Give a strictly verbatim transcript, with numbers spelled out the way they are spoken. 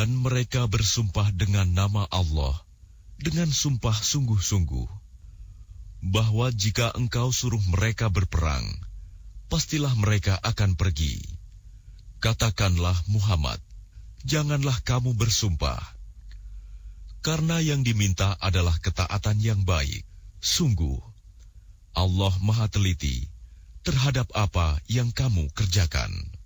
Dan mereka bersumpah dengan nama Allah, dengan sumpah sungguh-sungguh, bahwa jika engkau suruh mereka berperang, pastilah mereka akan pergi. Katakanlah Muhammad, janganlah kamu bersumpah, karena yang diminta adalah ketaatan yang baik. Sungguh, Allah Maha Teliti terhadap apa yang kamu kerjakan.